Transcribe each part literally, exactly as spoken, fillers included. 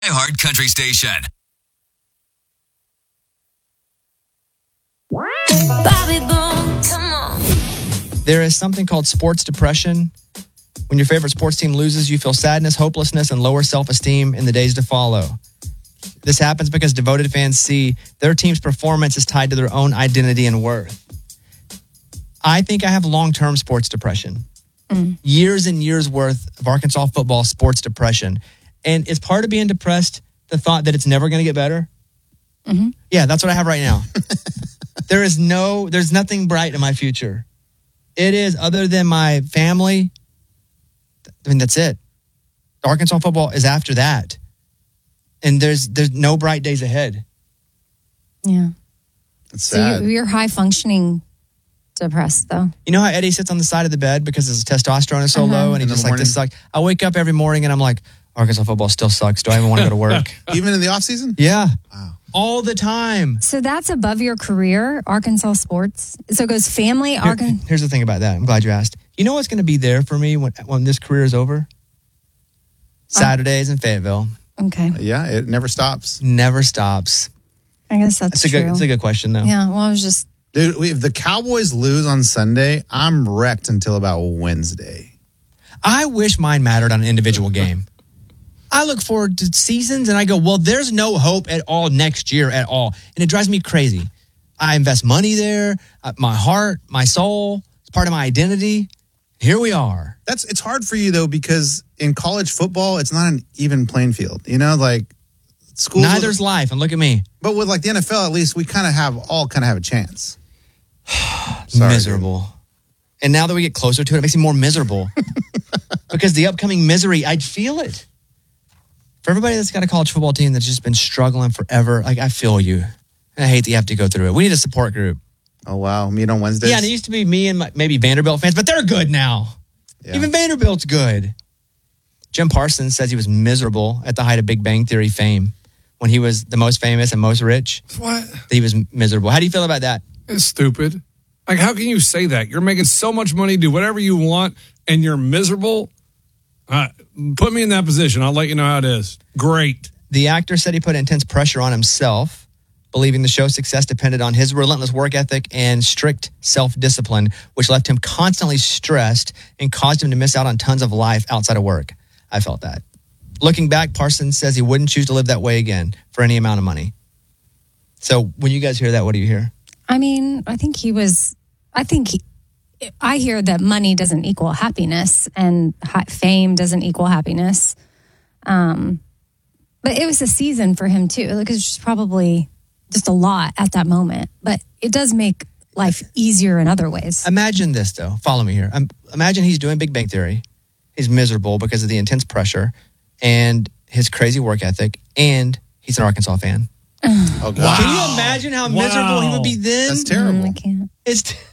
iHeart Country Station. Bobby Bones, come on. There is something called sports depression. When your favorite sports team loses, you feel sadness, hopelessness, and lower self-esteem in the days to follow. This happens because devoted fans see their team's performance is tied to their own identity and worth. I think I have long-term sports depression. Mm. Years and years worth of Arkansas football sports depression. And is part of being depressed the thought that it's never going to get better? Mm-hmm. Yeah, that's what I have right now. There is no, there's nothing bright in my future. It is, other than my family, I mean, that's it. Arkansas football is after that. And there's there's no bright days ahead. Yeah. It's so sad. you, you're high functioning depressed, though. You know how Eddie sits on the side of the bed because his testosterone is so Uh-huh. low, and he's just like, this sucks. I wake up every morning and I'm like, Arkansas football still sucks. Do I even want to go to work? Even in the off season? Yeah. Wow. All the time. So that's above your career, Arkansas sports. So it goes family, Here- Arkansas. here's the thing about that. I'm glad you asked. You know what's going to be there for me when, when this career is over? Saturdays in Fayetteville. Okay. Yeah, it never stops. Never stops. I guess that's, That's a true. good. That's a good question, though. Yeah. Well, I was just. Dude, we- if the Cowboys lose on Sunday, I'm wrecked until about Wednesday. I wish mine mattered on an individual game. I look forward to seasons and I go, well, there's no hope at all next year at all. And it drives me crazy. I invest money there, uh, my heart, my soul. It's part of my identity. Here we are. That's it's hard for you though because in college football, it's not an even playing field. You know, like schools. Neither's life. And look at me. But with like the N F L, at least we kind of have all kind of have a chance. Sorry, miserable. dude. And now that we get closer to it, it makes me more miserable. Because the upcoming misery, I'd feel it. For everybody that's got a college football team that's just been struggling forever, like I feel you. And I hate that you have to go through it. We need a support group. Oh, wow. Meet on Wednesdays? Yeah, and it used to be me and my, maybe Vanderbilt fans, but they're good now. Yeah. Even Vanderbilt's good. Jim Parsons says he was miserable at the height of Big Bang Theory fame when he was the most famous and most rich. What? He was miserable. How do you feel about that? It's stupid. Like, how can you say that? You're making so much money, do whatever you want, and you're miserable? Uh, put me in that position. I'll let you know how it is. Great. The actor said he put intense pressure on himself, believing the show's success depended on his relentless work ethic and strict self-discipline, which left him constantly stressed and caused him to miss out on tons of life outside of work. I felt that. Looking back, Parsons says he wouldn't choose to live that way again for any amount of money. So when you guys hear that, what do you hear? I mean, I think he was. I think he, I hear that money doesn't equal happiness, and hi- fame doesn't equal happiness. Um, but it was a season for him too. Like, it's just probably just a lot at that moment. But it does make life easier in other ways. Imagine this, though. Follow me here. Um, imagine he's doing Big Bang Theory. He's miserable because of the intense pressure and his crazy work ethic, and he's an Arkansas fan. Oh, God. Can you imagine how Wow. miserable he would be then? That's terrible. Mm, I can't. It's t-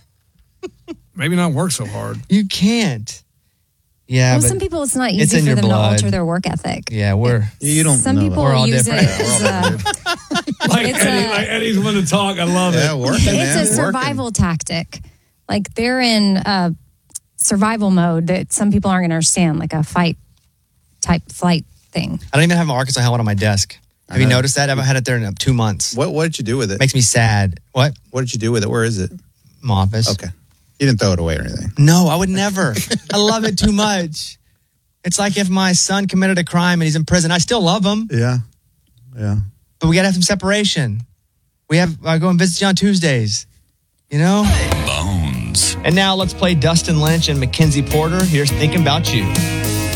Maybe not work so hard. you can't. Yeah, Well, but some people, it's not it's easy in for your them blood. to alter their work ethic. yeah, we're You don't Some know people We're all use different. it as a, Like, It's Eddie, a- like Eddie's one to talk. I love that. Yeah, it. working, man. it's a survival Working. tactic. Like, they're in a survival mode that some people aren't going to understand, like a fight type flight thing. I don't even have an Arkansas helmet on my desk. Have I you know. noticed that? I haven't had it there in uh, two months. What What did you do with it? Makes me sad. What? What did you do with it? Where is it? My office. Okay. You didn't throw it away or anything. No, I would never. I love it too much. It's like if my son committed a crime and he's in prison. I still love him, Yeah. Yeah. but we got to have some separation. We have, I go and visit you on Tuesdays, you know? Bones. And now let's play Dustin Lynch and Mackenzie Porter. Here's Thinking About You.